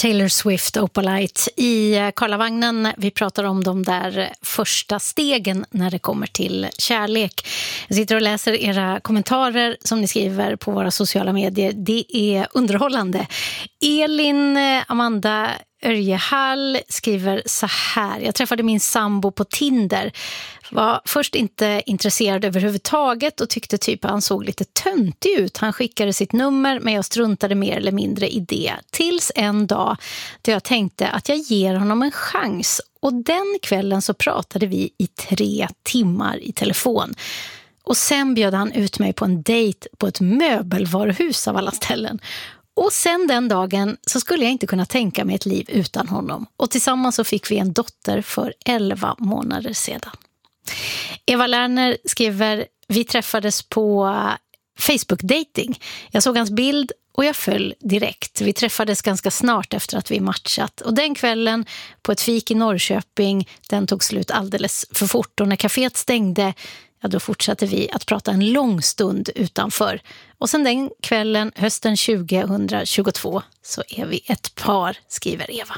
Taylor Swift, Opalite i Karlavagnen. Vi pratar om de där första stegen när det kommer till kärlek. Jag sitter och läser era kommentarer som ni skriver på våra sociala medier. Det är underhållande. Elin, Amanda Örjehall skriver så här: jag träffade min sambo på Tinder. Var först inte intresserad överhuvudtaget och tyckte typ han såg lite töntig ut. Han skickade sitt nummer men jag struntade mer eller mindre i det. Tills en dag då jag tänkte att jag ger honom en chans. Och den kvällen så pratade vi i 3 timmar i telefon. Och sen bjöd han ut mig på en dejt på ett möbelvaruhus av alla ställen. Och sen den dagen så skulle jag inte kunna tänka mig ett liv utan honom. Och tillsammans så fick vi en dotter för 11 månader sedan. Eva Lerner skriver: vi träffades på Facebook-dating. Jag såg hans bild och jag föll direkt. Vi träffades ganska snart efter att vi matchat. Och den kvällen på ett fik i Norrköping, den tog slut alldeles för fort. Och när kaféet stängde, ja, då fortsatte vi att prata en lång stund utanför. Och sen den kvällen, hösten 2022, så är vi ett par, skriver Eva.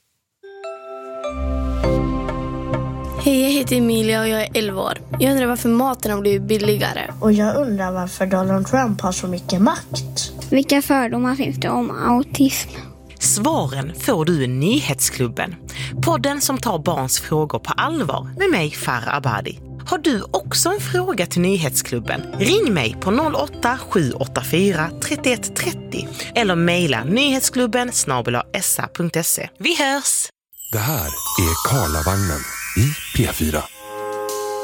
Hej, jag heter Emilia och jag är 11 år. Jag undrar varför maten har blivit billigare. Och jag undrar varför Donald Trump har så mycket makt. Vilka fördomar finns det om autism? Svaren får du i Nyhetsklubben. Podden som tar barns frågor på allvar med mig, Farah Abadi. Har du också en fråga till Nyhetsklubben? Ring mig på 08-784 31 30 eller mejla nyhetsklubben@sa.se. Vi hörs! Det här är Karlavagnen i P4.